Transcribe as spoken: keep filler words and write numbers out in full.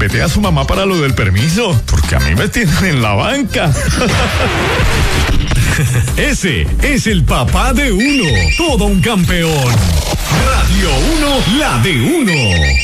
vete a su mamá para lo del permiso, porque a mí me tienen en la banca. Ese es el papá de uno, todo un campeón. Radio uno, la de uno.